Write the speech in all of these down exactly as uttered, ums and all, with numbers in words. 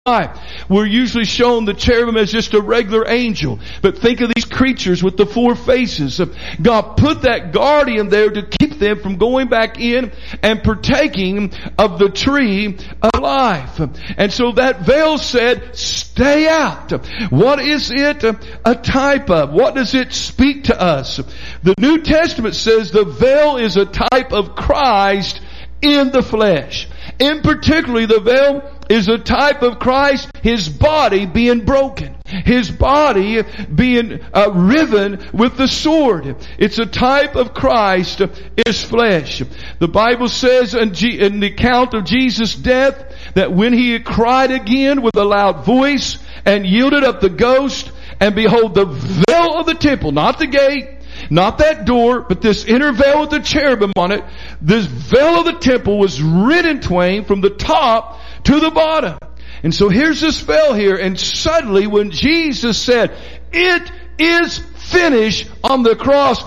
life. We're usually shown the cherubim as just a regular angel. But think of these creatures with the four faces. God put that guardian there to keep them from going back in and partaking of the tree of life. And so that veil said, stay out. What is it a type of? What does it speak to us? The New Testament says the veil is a type of Christ in the flesh. In particular, the veil is a type of Christ, His body being broken. His body being uh, riven with the sword. It's a type of Christ, His flesh. The Bible says in, G- in the account of Jesus' death that when He cried again with a loud voice and yielded up the ghost, and behold, the veil of the temple, not the gate, not that door, but this inner veil with the cherubim on it, this veil of the temple was rent in twain from the top to the bottom. And so here's this veil here, and suddenly when Jesus said, it is finished on the cross,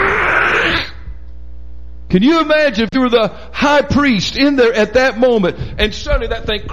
can you imagine if you were the high priest in there at that moment, and suddenly that thing,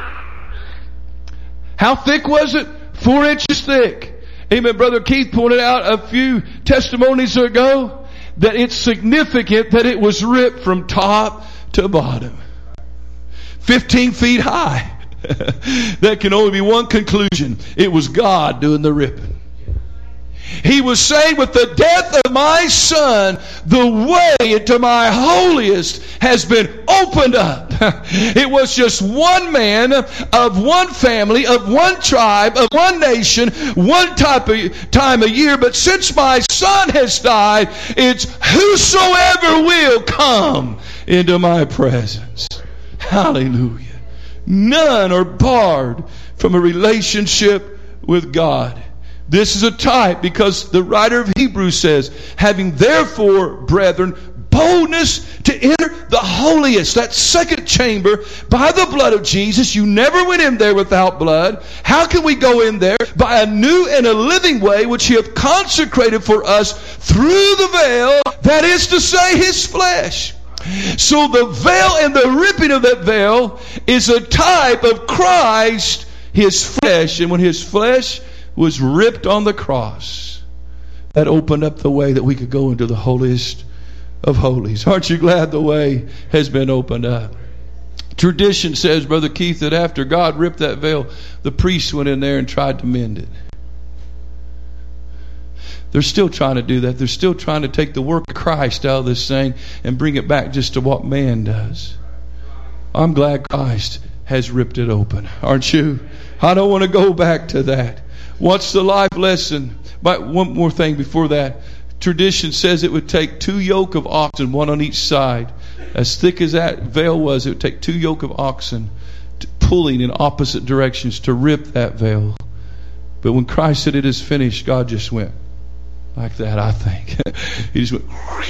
how thick was it? Four inches thick. Amen. Brother Keith pointed out a few testimonies ago that it's significant that it was ripped from top to bottom. Fifteen feet high. That can only be one conclusion. It was God doing the ripping. He was saying, with the death of my son, the way into my holiest has been opened up. It was just one man of one family, of one tribe, of one nation, one type of time a year. But since my son has died, it's whosoever will come into my presence. Hallelujah. None are barred from a relationship with God. This is a type because the writer of Hebrews says, having therefore, brethren, boldness to enter the holiest, that second chamber, by the blood of Jesus. You never went in there without blood. How can we go in there? By a new and a living way, which He hath consecrated for us through the veil, that is to say, His flesh. So the veil and the ripping of that veil is a type of Christ, His flesh. And when His flesh was ripped on the cross, that opened up the way that we could go into the holiest of holies. Aren't you glad the way has been opened up? Tradition says, Brother Keith, that after God ripped that veil, the priest went in there and tried to mend it. They're still trying to do that. They're still trying to take the work of Christ out of this thing and bring it back just to what man does. I'm glad Christ has ripped it open. Aren't you? I don't want to go back to that. What's the life lesson? But one more thing before that. Tradition says it would take two yoke of oxen, one on each side. As thick as that veil was, it would take two yoke of oxen to pulling in opposite directions to rip that veil. But when Christ said it is finished, God just went like that, I think. He just went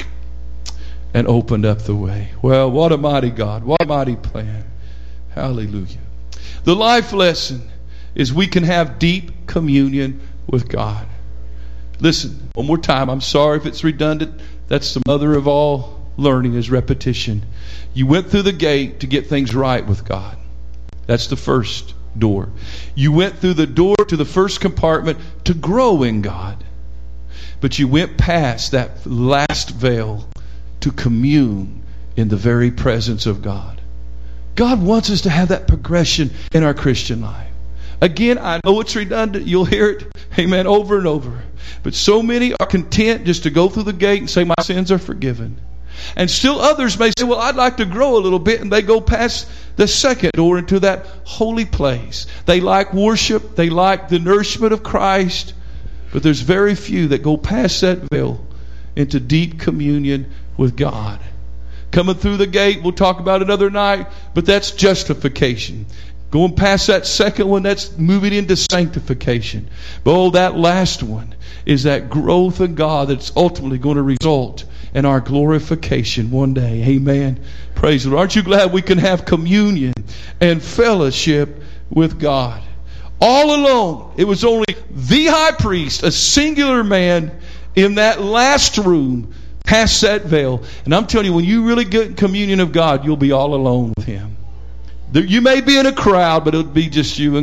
and opened up the way. Well, what a mighty God. What a mighty plan. Hallelujah. The life lesson is we can have deep communion with God. Listen, one more time. I'm sorry if it's redundant. That's the mother of all learning, is repetition. You went through the gate to get things right with God. That's the first door. You went through the door to the first compartment to grow in God. But you went past that last veil to commune in the very presence of God. God wants us to have that progression in our Christian life. Again, I know it's redundant. You'll hear it, amen, over and over. But so many are content just to go through the gate and say, my sins are forgiven. And still others may say, well, I'd like to grow a little bit. And they go past the second door into that holy place. They like worship. They like the nourishment of Christ. But there's very few that go past that veil into deep communion with God. Coming through the gate, we'll talk about another night, but that's justification. Going past that second one, that's moving into sanctification. But oh, that last one is that growth in God that's ultimately going to result in our glorification one day. Amen. Praise the Lord. Aren't you glad we can have communion and fellowship with God? All alone. It was only the high priest, a singular man, in that last room, past that veil. And I'm telling you, when you really get communion of God, you'll be all alone with Him. You may be in a crowd, but it'll be just you and